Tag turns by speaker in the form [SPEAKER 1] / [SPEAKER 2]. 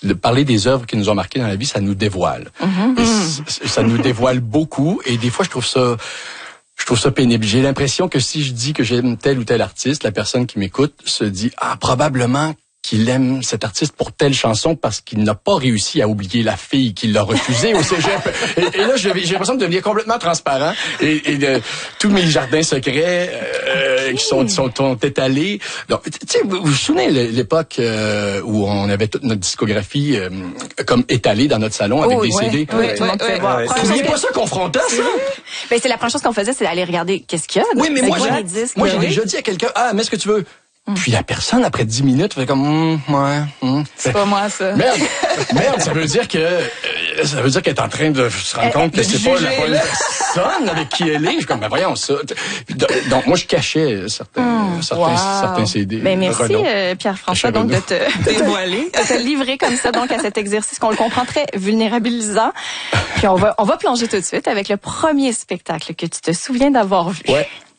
[SPEAKER 1] de parler des œuvres qui nous ont marquées dans la vie, ça nous dévoile. Ça nous dévoile beaucoup, et des fois, je trouve ça pénible. J'ai l'impression que si je dis que j'aime tel ou tel artiste, la personne qui m'écoute se dit probablement qu'il aime cet artiste pour telle chanson parce qu'il n'a pas réussi à oublier la fille qui l'a refusé au cégep. Et là, j'ai l'impression de devenir complètement transparent, et tous mes jardins secrets qui sont étalés. Donc, tu sais, vous vous souvenez l'époque où on avait toute notre discographie comme étalée dans notre salon avec des CD?
[SPEAKER 2] Oui, tout le monde pouvait voir.
[SPEAKER 1] Vous trouviez pas ça confrontant, ça?
[SPEAKER 2] Ben, c'est la première chose qu'on faisait, c'est d'aller regarder qu'est-ce qu'il y a.
[SPEAKER 1] Oui, mais moi, j'ai déjà dit à quelqu'un, mets ce que tu veux. Puis la personne, après 10 minutes, fait comme,
[SPEAKER 2] C'est pas moi, ça.
[SPEAKER 1] Merde, ça veut dire qu'elle est en train de se rendre compte que c'est pas la bonne personne avec qui elle est. Je suis comme, voyons ça. Donc, moi, je cachais certains CD.
[SPEAKER 2] Ben, merci, Pierre-François, donc, de te dévoiler, de te livrer comme ça, donc, à cet exercice qu'on le comprend très vulnérabilisant. Puis on va plonger tout de suite avec le premier spectacle que tu te souviens d'avoir vu.
[SPEAKER 1] Ouais.